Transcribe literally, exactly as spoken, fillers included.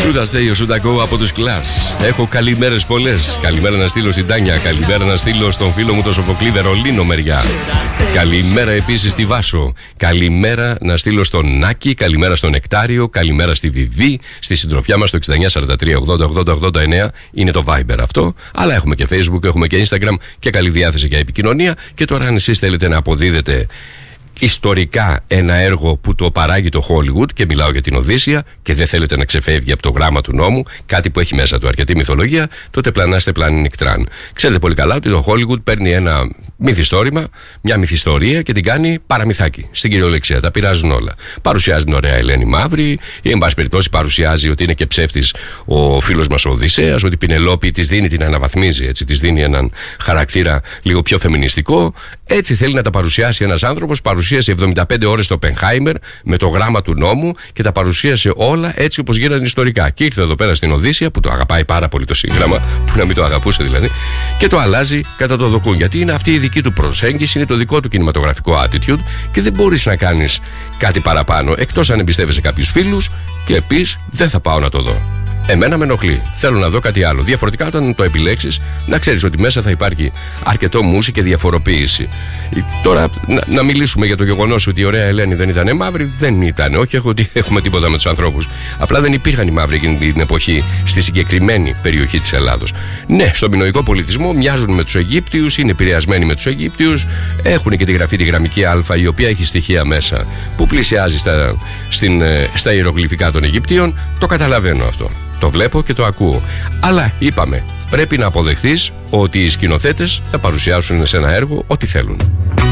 Σούτα Στέιο, Σούτα Go από τους Κλάς. Έχω καλημέρες πολλές. Καλημέρα να στείλω στην Τάνια. Καλημέρα να στείλω στον φίλο μου τον Σοφοκλή Βερολίνο μεριά. Καλημέρα επίσης στη Βάσο. Καλημέρα να στείλω στον Νάκη. Καλημέρα στον Νεκτάριο. Καλημέρα στη Βιβί. Στη συντροφιά μας στο εξήντα εννιά σαράντα τρία ογδόντα ογδόντα ογδόντα εννέα. Είναι το Viber αυτό. Αλλά έχουμε και Facebook, έχουμε και Instagram και καλή διάθεση για επικοινωνία. Και τώρα, αν εσείς θέλετε να αποδίδετε ιστορικά ένα έργο που το παράγει το Hollywood, και μιλάω για την Οδύσσεια, και δεν θέλετε να ξεφεύγει από το γράμμα του νόμου, κάτι που έχει μέσα του αρκετή μυθολογία, τότε πλανάστε πλάνη νικτράν. Ξέρετε πολύ καλά ότι το Hollywood παίρνει ένα μυθιστόρημα, μια μυθιστορία και την κάνει παραμυθάκι. Στην κυριολεξία τα πειράζουν όλα. Παρουσιάζει την ωραία Ελένη Μαύρη, ή εν πάση περιπτώσει παρουσιάζει ότι είναι και ψεύτης ο φίλος μας ο Οδυσσέας, ότι η Πινελόπη της δίνει, την αναβαθμίζει, έτσι, της δίνει έναν χαρακτήρα λίγο πιο φεμινιστικό. Έτσι θέλει να τα παρουσιάσει ένας άνθρωπος. Παρουσίασε εβδομήντα πέντε ώρες το Oppenheimer με το γράμμα του νόμου και τα παρουσίασε όλα έτσι όπως γίνανε ιστορικά. Και ήρθε εδώ πέρα στην Οδύσσεια, που το αγαπάει πάρα πολύ το σύγγραμμα, που να μην το αγαπούσε δηλαδή, και το αλλάζει κατά το δοκούν. Γιατί είναι αυτή η δική του προσέγγιση, είναι το δικό του κινηματογραφικό attitude και δεν μπορείς να κάνεις κάτι παραπάνω, εκτός αν εμπιστεύεσαι κάποιους φίλους και πεις δεν θα πάω να το δω. Εμένα με ενοχλεί. Θέλω να δω κάτι άλλο. Διαφορετικά, όταν το επιλέξεις, να ξέρεις ότι μέσα θα υπάρχει αρκετό μουσι και διαφοροποίηση. Τώρα, να, να μιλήσουμε για το γεγονός ότι η ωραία Ελένη δεν ήταν μαύρη. Δεν ήταν. Όχι ότι έχουμε τίποτα με τους ανθρώπους. Απλά δεν υπήρχαν οι μαύροι εκείνη την εποχή στη συγκεκριμένη περιοχή της Ελλάδος. Ναι, στον μινωικό πολιτισμό μοιάζουν με τους Αιγύπτιους, είναι επηρεασμένοι με τους Αιγύπτιους. Έχουν και τη γραφή τη γραμμική Α, η οποία έχει στοιχεία μέσα που πλησιάζει στα, στην, στα ιερογλυφικά των Αιγυπτίων. Το καταλαβαίνω αυτό. Το βλέπω και το ακούω. Αλλά είπαμε, πρέπει να αποδεχθείς ότι οι σκηνοθέτες θα παρουσιάσουν σε ένα έργο ό,τι θέλουν.